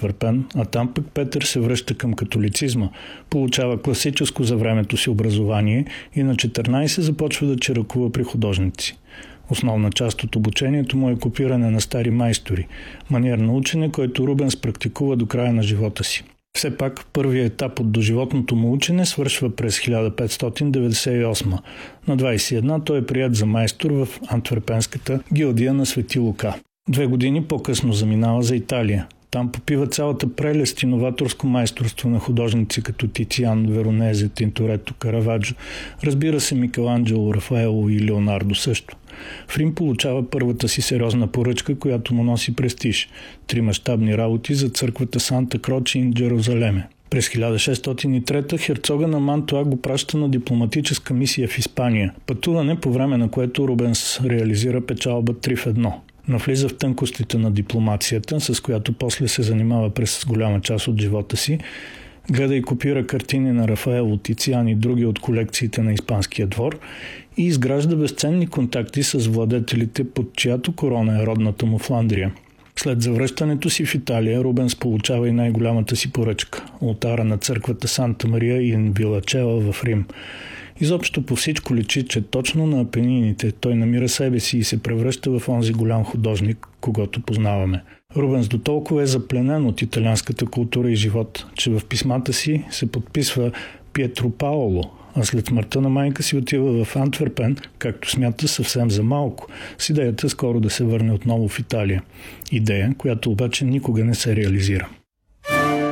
Антверпен, а там пък Петър се връща към католицизма, получава класическо за времето си образование и на 14 започва да чиракува при художници. Основна част от обучението му е копиране на стари майстори, маниер на учене, който Рубенс практикува до края на живота си. Все пак, първият етап от доживотното му учене свършва през 1598. На 21 той е прият за майстор в Антверпенската гилдия на Свети Лука. 2 години по-късно заминава за Италия. Там попива цялата прелест и новаторско майсторство на художници като Тициан, Веронезе, Тинторето, Караваджо, разбира се Микеланджело, Рафаело и Леонардо също. В Рим получава първата си сериозна поръчка, която му носи престиж – 3 мащабни работи за църквата Санта Кроче ин Джерузалеме. През 1603 херцога на Мантуа го праща на дипломатическа мисия в Испания, пътуване по време на което Рубенс реализира печалба 3 в 1. Навлиза в тънкостите на дипломацията, с която после се занимава през голяма част от живота си, гледа и копира картини на Рафаело, Тициан и други от колекциите на Испанския двор и изгражда безценни контакти с владетелите, под чиято корона е родната му Фландрия. След завръщането си в Италия, Рубенс получава и най-голямата си поръчка – олтара на църквата Санта Мария ин Вилачела в Рим. Изобщо по всичко личи, че точно на Апенините той намира себе си и се превръща в онзи голям художник, когото познаваме. Рубенс дотолкова е запленен от италианската култура и живот, че в писмата си се подписва Пиетро Паоло, а след смъртта на майка си отива в Антверпен, както смята съвсем за малко, с идеята скоро да се върне отново в Италия. Идея, която обаче никога не се реализира.